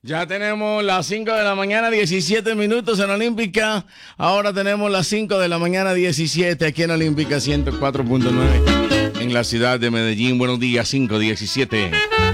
Ya tenemos las 5 de la mañana, 17 minutos en Olímpica. Ahora tenemos las 5 de la mañana, 17 aquí en Olímpica 104.9 en la ciudad de Medellín. Buenos días, 5:17.